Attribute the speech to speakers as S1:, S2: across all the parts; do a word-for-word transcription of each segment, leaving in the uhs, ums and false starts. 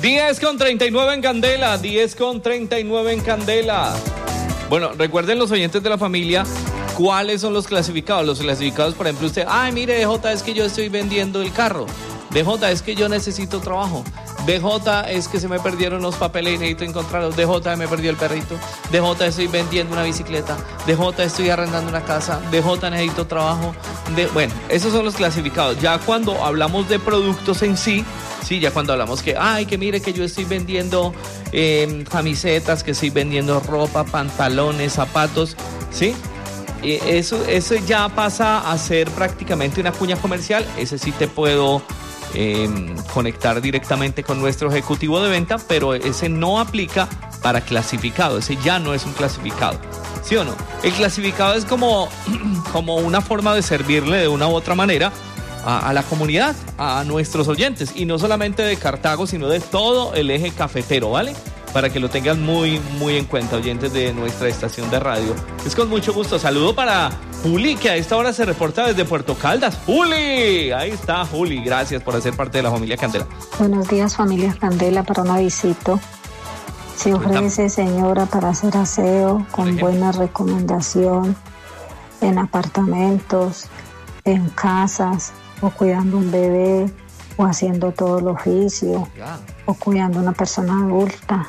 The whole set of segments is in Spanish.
S1: diez con treinta y nueve en Candela, diez con treinta y nueve en Candela. Bueno, recuerden los oyentes de la familia, ¿cuáles son los clasificados? Los clasificados, por ejemplo, usted, ay, mire, D J, es que yo estoy vendiendo el carro. D J, es que yo necesito trabajo. D J, es que se me perdieron los papeles y necesito encontrarlos. D J, me perdió el perrito. D J, estoy vendiendo una bicicleta. D J, estoy arrendando una casa. D J, necesito trabajo. De... Bueno, esos son los clasificados. Ya cuando hablamos de productos en sí, sí, ya cuando hablamos que, ay, que mire que yo estoy vendiendo eh, camisetas, que estoy vendiendo ropa, pantalones, zapatos, ¿sí? Y eso, eso ya pasa a ser prácticamente una cuña comercial. Ese sí te puedo eh, conectar directamente con nuestro ejecutivo de venta, pero ese no aplica para clasificado. Ese ya no es un clasificado, ¿sí o no? El clasificado es como, como una forma de servirle de una u otra manera A, a la comunidad, a nuestros oyentes, y no solamente de Cartago, sino de todo el eje cafetero, ¿vale? Para que lo tengan muy, muy en cuenta, oyentes de nuestra estación de radio. Es con mucho gusto. Saludo para Juli, que a esta hora se reporta desde Puerto Caldas. ¡Juli! Ahí está, Juli. Gracias por hacer parte de la familia Candela.
S2: Buenos días, familia Candela, para una visita. Se ofrece, señora, para hacer aseo con buena recomendación en apartamentos, en casas, o cuidando un bebé, o haciendo todo el oficio, yeah. o cuidando a una persona adulta.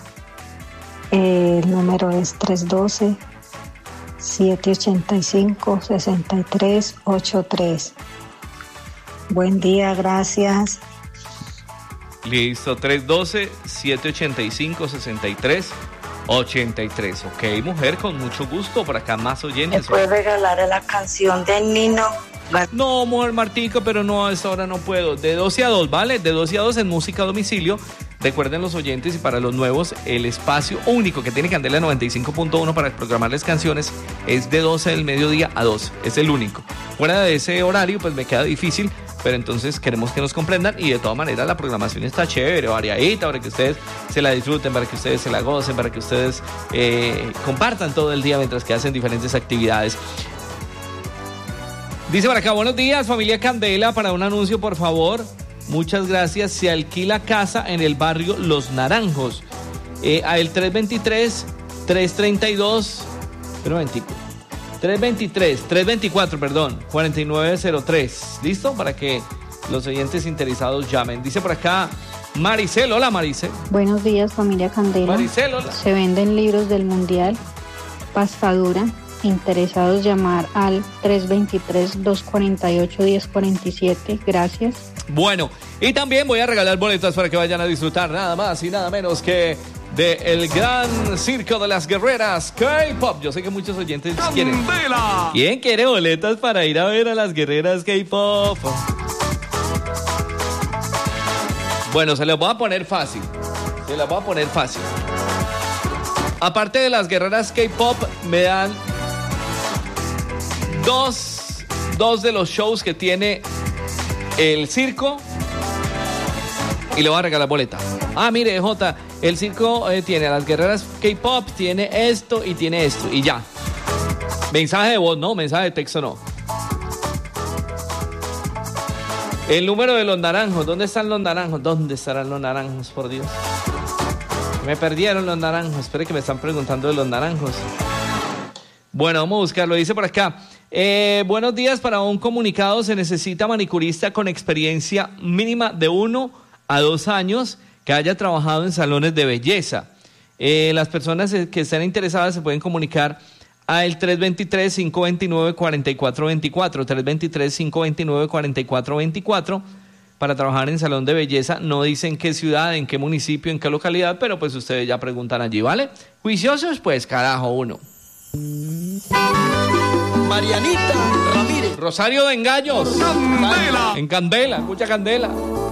S2: Eh, el número es tres uno dos, siete ocho cinco, seis tres ocho tres. Buen día, gracias.
S1: Listo, tres uno dos, siete ocho cinco, seis tres ocho tres. Ok, mujer, con mucho gusto. Por acá más oyentes.
S3: ¿Me puede regalar la canción de Nino?
S1: No, mujer Martica, pero no, a esta hora no puedo. De doce a dos, ¿vale? De doce a dos en música a domicilio. Recuerden los oyentes y para los nuevos, el espacio único que tiene Candela noventa y cinco punto uno para programarles canciones es de doce del mediodía a dos. Es el único. Fuera de ese horario, pues me queda difícil, pero entonces queremos que nos comprendan y de todas maneras la programación está chévere, variadita, para que ustedes se la disfruten, para que ustedes se la gocen, para que ustedes eh, compartan todo el día mientras que hacen diferentes actividades. Dice por acá, buenos días, familia Candela, para un anuncio, por favor. Muchas gracias. Se alquila casa en el barrio Los Naranjos. Eh, a el tres dos tres, tres tres dos, pero veinticuatro, tres dos tres, tres dos cuatro, perdón, cuatro nueve cero tres. ¿Listo? Para que los oyentes interesados llamen. Dice por acá Maricel. Hola, Maricel.
S2: Buenos días, familia Candela.
S1: Maricel, hola.
S2: Se venden libros del Mundial, pasta dura. Interesados, llamar al tres dos tres, dos cuatro ocho, uno cero cuatro siete. Gracias.
S1: Bueno, y también voy a regalar boletas para que vayan a disfrutar nada más y nada menos que de el gran circo de las guerreras K-pop. Yo sé que muchos oyentes quieren. ¿Quién quiere boletas para ir a ver a las guerreras K-pop? Bueno, se las voy a poner fácil. Se las voy a poner fácil. Aparte de las guerreras K-pop, me dan dos, dos de los shows que tiene el circo y le voy a regalar boleta. Ah, mire, J, el circo eh, tiene a las guerreras K-pop, tiene esto y tiene esto y ya. Mensaje de voz, no, mensaje de texto no. El número de los naranjos, ¿dónde están los naranjos? ¿Dónde estarán los naranjos, por Dios? Me perdieron los naranjos. Espere que me están preguntando de los naranjos. Bueno, vamos a buscarlo. Dice por acá. Eh, buenos días. Para un comunicado se necesita manicurista con experiencia mínima de uno a dos años que haya trabajado en salones de belleza. Eh, las personas que estén interesadas se pueden comunicar al tres dos tres, cinco dos nueve, cuatro cuatro dos cuatro. tres dos tres, cinco dos nueve, cuatro cuatro dos cuatro. Para trabajar en salón de belleza. No dicen qué ciudad, en qué municipio, en qué localidad, pero pues ustedes ya preguntan allí, ¿vale? Juiciosos, pues carajo uno.
S4: Marianita Ramírez.
S1: Rosario de Engaños.
S4: Candela.
S1: En Candela, escucha Candela.